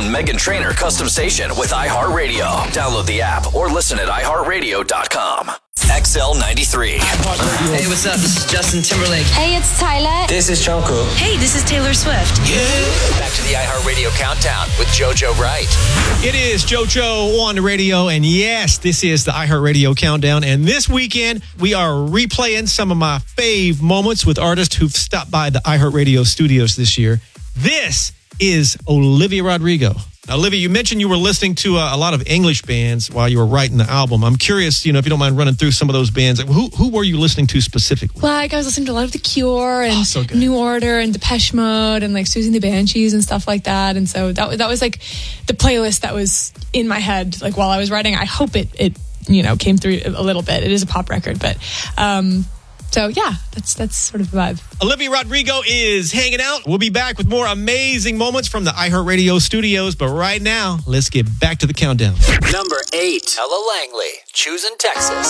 Meghan Trainor custom station with iHeartRadio. Download the app or listen at iHeartRadio.com. XL93. Hey, what's up? This is Justin Timberlake. Hey, it's Tyler. This is Jungkook. Hey, this is Taylor Swift. Yeah. Back to the iHeartRadio Countdown with JoJo Wright. It is JoJo on the radio, and yes, this is the iHeartRadio Countdown. And this weekend, we are replaying some of my fave moments with artists who've stopped by the iHeartRadio studios this year. This is Olivia Rodrigo. Now, Olivia, you mentioned you were listening to a lot of English bands while you were writing the album. I'm curious, if you don't mind running through some of those bands. Who were you listening to specifically? Like, I was listening to a lot of The Cure and so good. New Order and Depeche Mode and like Susie and the Banshees and stuff like that. And so that was like the playlist that was in my head like while I was writing. I hope it came through a little bit. It is a pop record, but so yeah, that's sort of the vibe. Olivia Rodrigo is hanging out. We'll be back with more amazing moments from the iHeartRadio studios. But right now, let's get back to the countdown. Number 8. Ella Langley, Choosing Texas.